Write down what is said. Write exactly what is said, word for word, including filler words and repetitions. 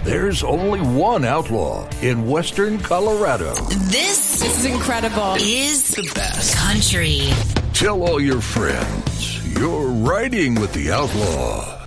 There's only one outlaw in Western Colorado. This, this is incredible. Is the best country. Tell all your friends you're riding with the outlaw.